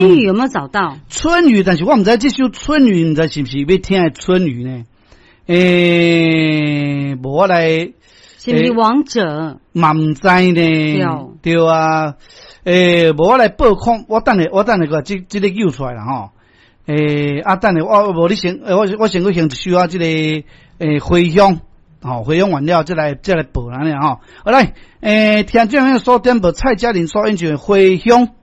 春雨有没有找到？ 春雨，但是我唔知这首春雨，唔知是不是要听的春雨呢？无我来， 是不是王者？ 嘛唔知呢，对啊，无我来报看，我等下个这个揪出来啦吼。等下我你先，我先去行一首这个回乡，回乡完了再来报啦呢吼。好来，听众朋友所点播蔡嘉玲所演唱的回乡。